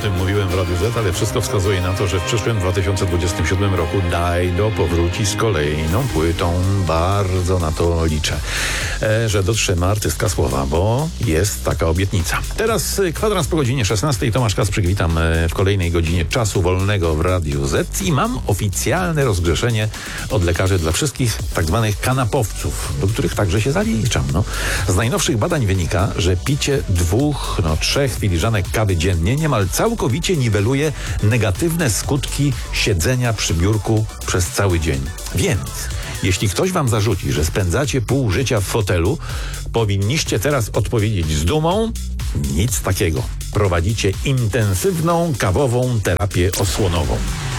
tym mówiłem w Radiu Z, ale wszystko wskazuje na to, że w przyszłym 2027 roku Dido powróci z kolejną płytą. Bardzo na to liczę, że dotrzyma artystka słowa, bo jest taka obietnica. Teraz kwadrans po godzinie 16. Tomasz Kasprzyk, witam w kolejnej godzinie czasu wolnego w Radiu Z i mam oficjalne rozgrzeszenie od lekarzy dla wszystkich tak zwanych kanapowców, do których także się zaliczam. Z najnowszych badań wynika, że picie 2-3 filiżanek kawy dziennie niemal całkowicie niweluje negatywne skutki siedzenia przy biurku przez cały dzień. Więc jeśli ktoś wam zarzuci, że spędzacie pół życia w fotelu, powinniście teraz odpowiedzieć z dumą: nic takiego. Prowadzicie intensywną kawową terapię osłonową.